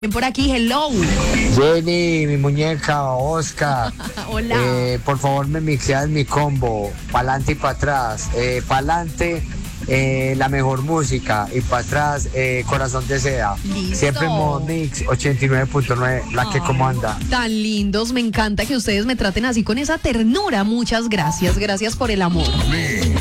Por aquí, hello. Jenny, mi muñeca, Oscar. Hola. Por favor, me mixeas mi combo. Pa'lante y para atrás. Pa'lante, la mejor música. Y para atrás, corazón de seda. Listo. Siempre en modo mix 89.9. La que comanda. Tan lindos, me encanta que ustedes me traten así con esa ternura. Muchas gracias, gracias por el amor.